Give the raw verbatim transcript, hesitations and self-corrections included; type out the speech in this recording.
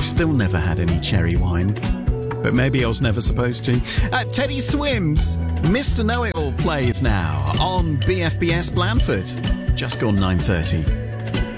still never had any cherry wine. But maybe I was never supposed to. Uh, Teddy Swims, Mister Know-It-All plays now on B F B S Blandford. Just gone nine thirty.